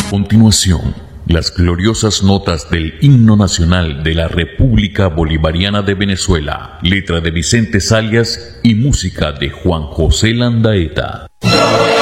Continuación, las gloriosas notas del himno nacional de la República Bolivariana de Venezuela, letra de Vicente Zalias y música de Juan José Landaeta.